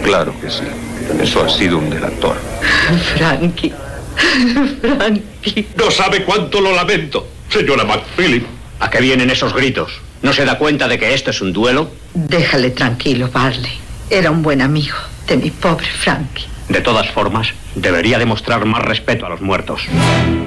Claro que sí. Eso ha sido un delator. Frankie. Frankie. No sabe cuánto lo lamento, señora McPhillips. ¿A qué vienen esos gritos? ¿No se da cuenta de que esto es un duelo? Déjale tranquilo, Barley. Era un buen amigo de mi pobre Frankie. De todas formas, debería demostrar más respeto a los muertos.